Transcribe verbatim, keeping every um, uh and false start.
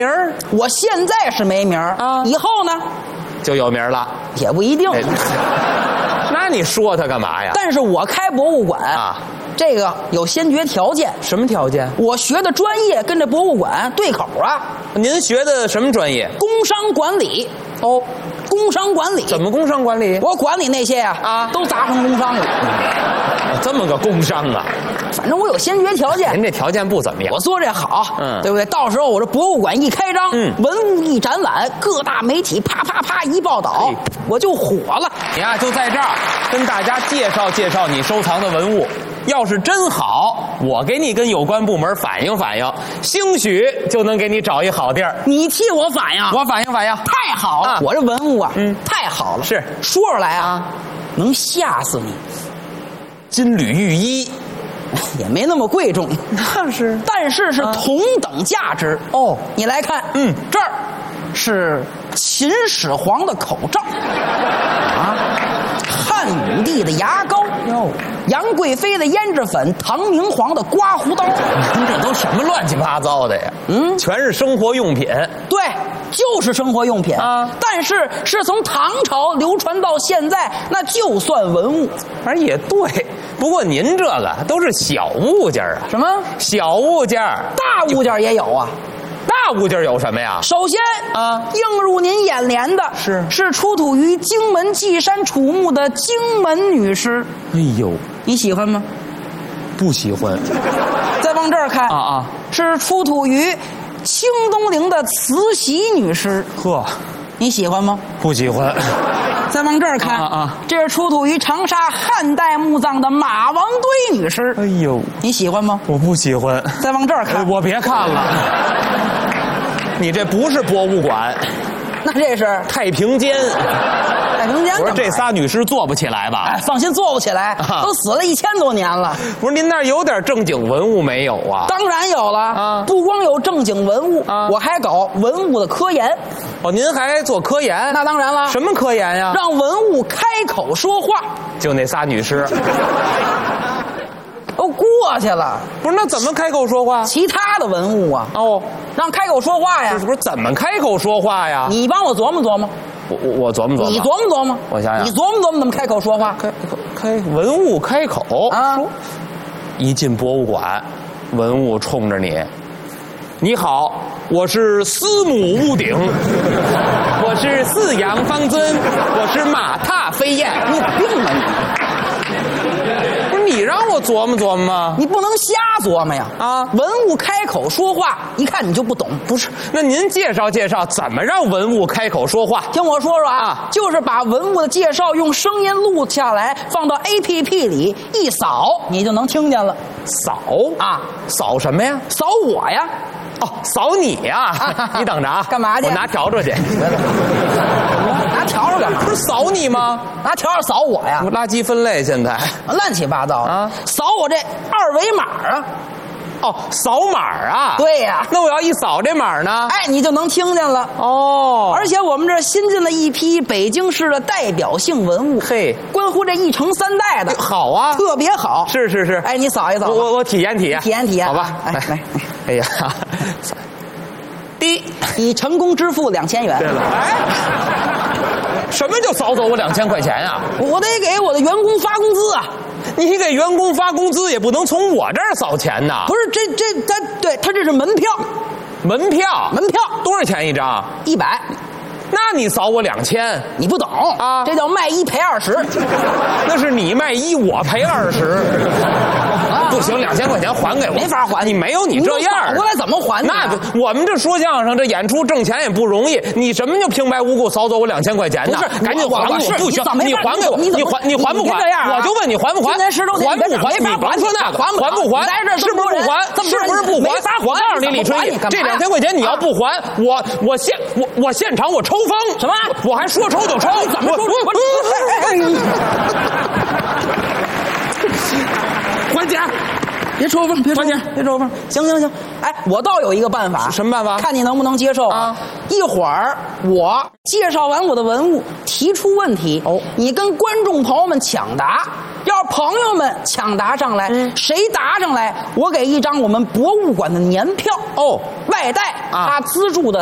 名儿， 我现在是没名儿啊， 以后呢就有名了， 也不一定。 哎、那你说他干嘛呀？ 但是我开博物馆啊， 这个有先决条件。 什么条件？ 我学的专业跟这博物馆对口啊。 您学的什么专业？ 工商管理。哦，工商管理。 怎么工商管理？ 我管理那些呀、啊， 啊， 都砸成工商了。 这么个工商啊？ 反正我有先决条件。 您这条件不怎么样。 我做这好， 嗯， 对不对？到时候我这博物馆一开张， 嗯， 文物一展览，各大媒体啪啪啪一报道，我就火了。 你呀，就在这儿跟大家介绍介绍你收藏的文物。要是真好，我给你跟有关部门反映反映，兴许就能给你找一好地儿。 你替我反映， 我反映反映， 太好了！啊、我这文物啊，嗯，太好了。 是说出来啊，能吓死你。 金缕玉衣。 也没那么贵重， 那是， 但是是同等价值、啊、哦。你来看，嗯，这儿是秦始皇的口罩，啊，汉武帝的牙膏，哟，杨贵妃的胭脂粉，唐明皇的刮胡刀。 您这都什么乱七八糟的呀？嗯，全是生活用品。 对，就是生活用品啊。但是是从唐朝流传到现在，那就算文物。 反正也对。不过您这个都是小物件啊。 什么小物件？ 大物件也有啊。 大物件有什么呀？ 首先啊，映入您眼帘的是是出土于荆门稷山楚墓的荆门女尸。 哎呦， 你喜欢吗？ 不喜欢。 再往这儿看啊啊， 是出土于清东陵的慈禧女尸。 呵， 你喜欢吗？ 不喜欢。 再往这儿看，啊啊，这是出土于长沙汉代墓葬的马王堆女尸。 哎呦， 你喜欢吗？ 我不喜欢。 再往这儿看， 我别看了。你这不是博物馆， 那这是太平间。 太平间。 我说这仨女尸做不起来吧？ 哎，放心，做不起来，啊、都死了一千多年了。 不是您那儿有点正经文物没有啊？ 当然有了啊！不光有正经文物啊，我还搞文物的科研。 哦，您还做科研？ 那当然了。 什么科研呀？ 让文物开口说话。 就那仨女尸。 都过去了。 不是，那怎么开口说话？ 其他的文物啊， 哦， 让开口说话呀。 不是怎么开口说话呀？ 你帮我琢磨琢磨。 我我我琢磨琢磨。 你琢磨琢磨。 我想想。 你琢磨琢磨怎么开口说话？ 开开文物开口啊！ 一进博物馆，文物冲着你。你好，我是司母戊鼎，我是四羊方尊，我是马踏飞燕。 你有病吧你？ 不是你让我琢磨琢磨吗？ 你不能瞎琢磨呀！啊，文物开口说话，一看你就不懂。 不是，那您介绍介绍怎么让文物开口说话？ 听我说说啊， 啊就是把文物的介绍用声音录下来，放到 A P P 里一扫，你就能听见了。 扫啊， 扫什么呀？ 扫我呀！ 哦，扫你呀！你等着啊！ 干嘛去？ 我拿笤帚去。 拿笤帚干嘛？ 不是扫你吗？ 拿笤帚扫我呀！ 垃圾分类现在乱七八糟啊！ 扫我这二维码啊！ 哦，扫码啊！ 对呀， 那我要一扫这码呢？ 哎，你就能听见了哦。 而且我们这新进了一批北京市的代表性文物， 嘿， 关乎这一城三代的， 好啊， 特别好。 是是是， 哎，你扫一扫， 我我我体验体验， 体验体验， 好吧？ 来来， 哎呀，第一， 已成功支付两千元。 对了，哎，什么就扫走我两千块钱呀？ 我得给我的员工发工资啊！ 你给员工发工资也不能从我这儿扫钱呐。 不是，这这他对他这是门票， 门票门票多少钱一张？ 一百。 那你扫我两千， 你不懂啊？这叫卖一赔二十。 那是你卖一，我赔二十。不行，两千块钱还给我， 没法还。 你没有你这样， 反过来怎么还？ 那我们这说相声，这演出挣钱也不容易。你什么就平白无故扫走我两千块钱呢？ 不是， 赶紧还我！不行，你还给我，你还你还不还？我就问你还不还？ 今年十周年还不还？你甭说那个，还不还？是不是不还？是不是不还？我告诉你，李春义，这两千块钱你要不还，我我现我我现场我抽风。 什么？ 我还说抽就抽？ 怎么抽？ 还钱！ 别抽风，别抽风，别抽风。行行行，哎，我倒有一个办法。 什么办法？ 看你能不能接受啊？一会儿我介绍完我的文物，提出问题，哦，你跟观众朋友们抢答， 要是朋友们抢答上来， 嗯谁答上来，我给一张我们博物馆的年票哦， 外带啊他资助的